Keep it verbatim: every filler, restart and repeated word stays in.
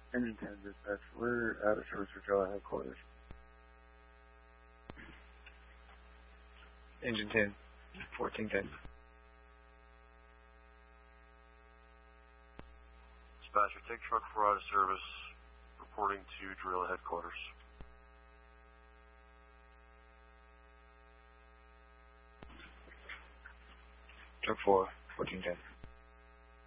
Engine ten dispatch, we're out of service for Charlie headquarters. Engine ten, fourteen ten. Dispatcher, take truck four out of service, reporting to drill headquarters. Truck four, fourteen ten.